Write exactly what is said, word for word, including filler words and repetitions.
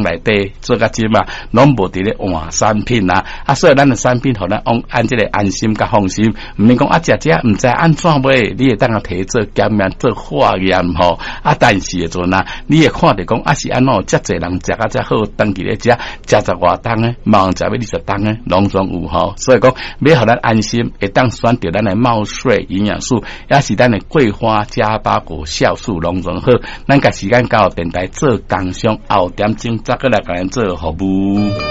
内底做甲即嘛，拢无伫咧换产品啊，啊，所以咱的产品互咱往按即个安心甲放心，毋免讲啊，食食毋知安怎买，你会当啊摕做检验做化验吼，啊，但是诶阵啊，你会看着讲啊是安怎，遮济人食啊遮好，当期咧食，食十外档诶，忙食要二十档诶，拢总有吼，所以讲要互咱安心，会当选择咱诶茂水营养素，也是咱诶桂花加巴果酵素拢总好，咱甲时间到电台做工商后点钟再过来甲咱做服务。